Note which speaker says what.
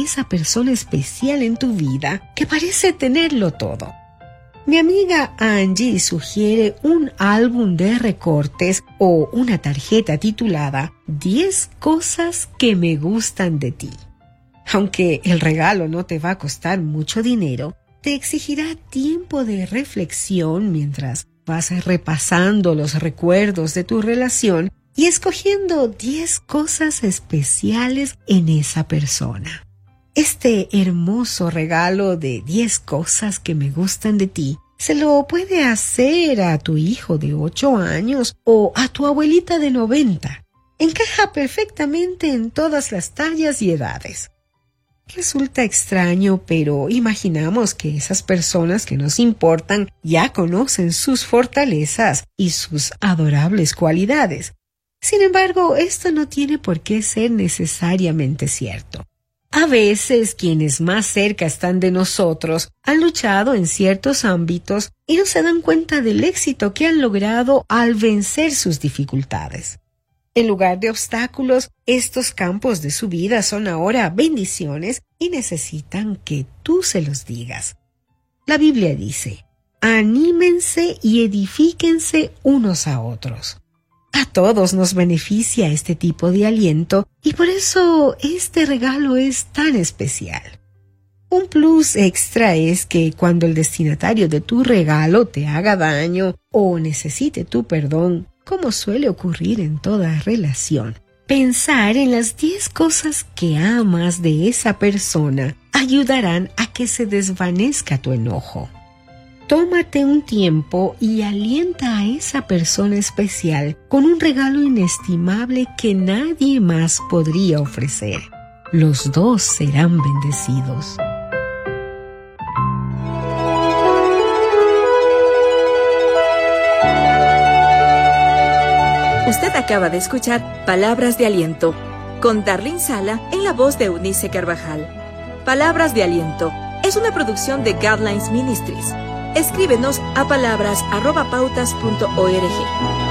Speaker 1: esa persona especial en tu vida que parece tenerlo todo. Mi amiga Angie sugiere un álbum de recortes o una tarjeta titulada 10 cosas que me gustan de ti. Aunque el regalo no te va a costar mucho dinero, te exigirá tiempo de reflexión mientras vas repasando los recuerdos de tu relación y escogiendo 10 cosas especiales en esa persona. Este hermoso regalo de 10 cosas que me gustan de ti se lo puede hacer a tu hijo de 8 años o a tu abuelita de 90. Encaja perfectamente en todas las tallas y edades. Resulta extraño, pero imaginamos que esas personas que nos importan ya conocen sus fortalezas y sus adorables cualidades. Sin embargo, esto no tiene por qué ser necesariamente cierto. A veces, quienes más cerca están de nosotros han luchado en ciertos ámbitos y no se dan cuenta del éxito que han logrado al vencer sus dificultades. En lugar de obstáculos, estos campos de su vida son ahora bendiciones y necesitan que tú se los digas. La Biblia dice: anímense y edifíquense unos a otros. A todos nos beneficia este tipo de aliento y por eso este regalo es tan especial. Un plus extra es que cuando el destinatario de tu regalo te haga daño o necesite tu perdón, como suele ocurrir en toda relación, pensar en las 10 cosas que amas de esa persona ayudarán a que se desvanezca tu enojo. Tómate un tiempo y alienta a esa persona especial con un regalo inestimable que nadie más podría ofrecer. Los dos serán bendecidos.
Speaker 2: Usted acaba de escuchar Palabras de Aliento, con Darlene Sala en la voz de Eunice Carvajal. Palabras de Aliento es una producción de Guidelines Ministries. Escríbenos a palabras@pautas.org.